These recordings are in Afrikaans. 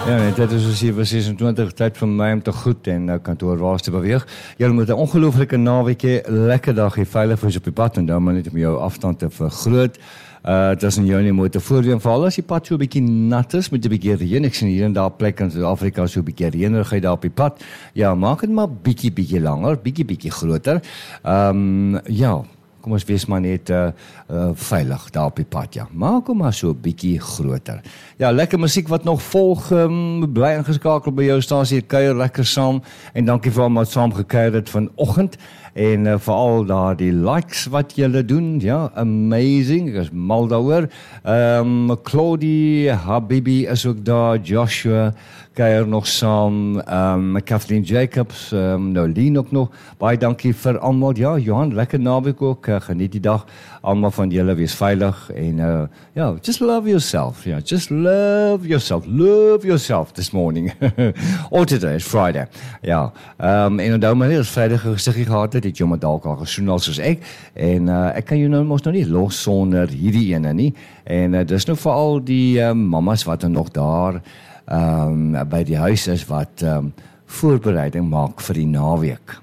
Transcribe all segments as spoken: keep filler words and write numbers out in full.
Ja, nee, dit is sewe sesentwintig, tyd vir my om te goed en uh, kantoorwaarts te beweeg. Julle moet 'n ongelooflike naweekie, lekker dag hier veilig vir op die pad en dan maar net om jou afstand te vergroot. Uh, dit is in jou nie moet 'n voordeel val as die pad so 'n bietjie nat is met 'n bietjie reën. Ek sien hier en daar plek in Suid-Afrika so 'n bietjie reënerigheid daar op die pad. Ja, maak dit maar bietjie bietjie langer, bietjie bietjie groter. Ehm um, ja. Kom ons wees maar net uh, uh, veilig daar op die pad, ja. Maak hom maar so 'n bietjie groter. Ja, lekker musiek wat nog volg, um, bly ingeskakel by jou stasie, kuier lekker saam, en dankie vir almal wat saam gekuier het vanoggend, en uh, veral daar die likes wat julle doen, ja, amazing, ek is mal daaroor. Um, Claudie, Habibi is ook daar, Joshua, kuier nog saam, um, Kathleen Jacobs, um, Nolien ook nog, baie dankie vir almal, ja, Johan, lekker naweek ook, uh, geniet die dag, almal van julle wees veilig, en uh, ja, just love yourself, ja, just love yourself, love yourself this morning, or today, it's Friday, ja, um, en onthou maar nie, as Vrydag 'n gesiggie gehad het, het jy maar dalk al gesoen al soos ek, en uh, ek kan jou nou mos nou nie los sonder hierdie ene nie, en uh, dis nou veral die uh, mamas wat er nog daar, Um, by die huis is wat um, voorbereiding maak vir die naweek.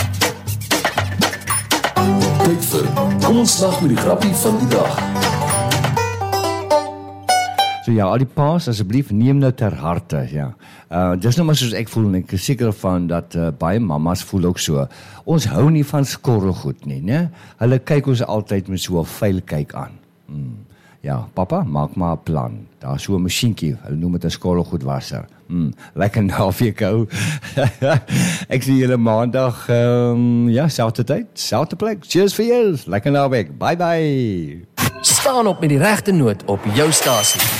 Tyd vir, kom ons slag met die grappie van die dag. So ja, al die paas, asseblief neem nou ter harte, ja. Uh, dis nou maar soos ek voel, en ek is seker van dat uh, baie mamas voel ook so. Ons hou nie van skorrelgoed nie, né? Hulle kyk ons altyd met so 'n vuil kyk aan. Hmm. Ja, papa, maak maar 'n plan. Daar is so 'n masjienkie, hulle noem dit 'n skorrelgoedwasser. Mm, lekker naweek hou. Ek sien julle maandag, um, ja, selfde tyd, selfde plek. Cheers vir julle. Lekker naweek. Bye bye. Staan op met die regte noot op jou stasie.